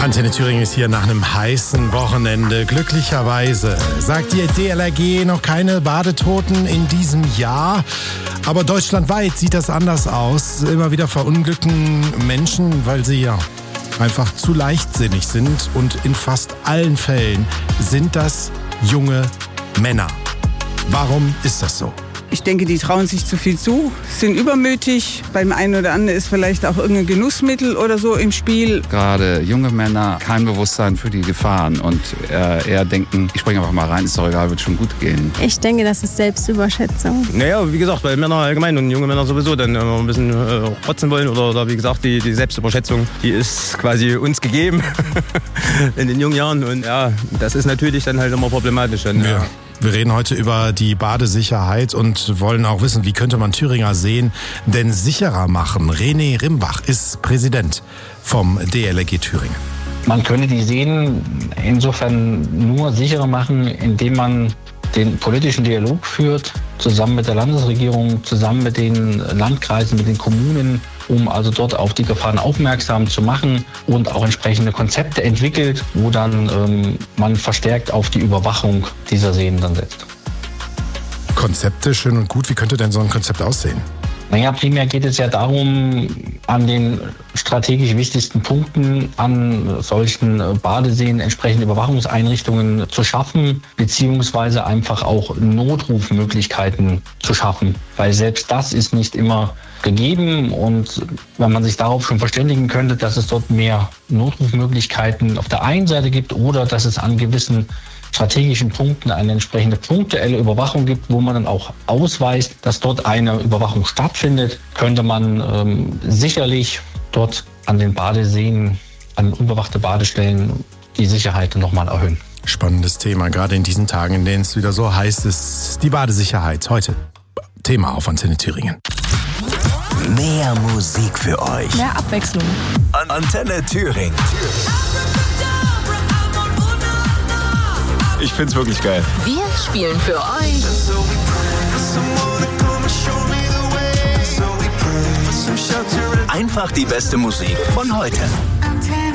Antenne Thüringen ist hier nach einem heißen Wochenende. Glücklicherweise sagt die DLRG noch keine Badetoten in diesem Jahr. Aber deutschlandweit sieht das anders aus. Immer wieder verunglücken Menschen, weil sie ja einfach zu leichtsinnig sind. Und in fast allen Fällen sind das junge Männer. Warum ist das so? Ich denke, die trauen sich zu viel zu, sind übermütig. Beim einen oder anderen ist vielleicht auch irgendein Genussmittel oder so im Spiel. Gerade junge Männer, kein Bewusstsein für die Gefahren und eher denken, ich springe einfach mal rein, ist doch egal, wird schon gut gehen. Ich denke, das ist Selbstüberschätzung. Naja, wie gesagt, bei Männern allgemein und junge Männer sowieso, dann ein bisschen rotzen wollen oder wie gesagt, die Selbstüberschätzung, die ist quasi uns gegeben in den jungen Jahren und ja, das ist natürlich dann halt immer problematisch. Dann, ja. Wir reden heute über die Badesicherheit und wollen auch wissen, wie könnte man Thüringer Seen denn sicherer machen. René Rimbach ist Präsident vom DLRG Thüringen. Man könnte die Seen insofern nur sicherer machen, indem man den politischen Dialog führt, zusammen mit der Landesregierung, zusammen mit den Landkreisen, mit den Kommunen, um also dort auf die Gefahren aufmerksam zu machen und auch entsprechende Konzepte entwickelt, wo dann man verstärkt auf die Überwachung dieser Seen dann setzt. Konzepte, schön und gut. Wie könnte denn so ein Konzept aussehen? Naja, primär geht es ja darum, an den strategisch wichtigsten Punkten an solchen Badeseen entsprechende Überwachungseinrichtungen zu schaffen, beziehungsweise einfach auch Notrufmöglichkeiten zu schaffen. Weil selbst das ist nicht immer gegeben und wenn man sich darauf schon verständigen könnte, dass es dort mehr Notrufmöglichkeiten auf der einen Seite gibt oder dass es an gewissen strategischen Punkten eine entsprechende punktuelle Überwachung gibt, wo man dann auch ausweist, dass dort eine Überwachung stattfindet, könnte man sicherlich dort an den Badeseen, an unbewachte Badestellen die Sicherheit nochmal erhöhen. Spannendes Thema, gerade in diesen Tagen, in denen es wieder so heiß ist. Die Badesicherheit, heute Thema auf Antenne Thüringen. Mehr Musik für euch. Mehr Abwechslung. Antenne Thüringen. Ich find's wirklich geil. Wir spielen für euch Einfach die beste Musik von heute.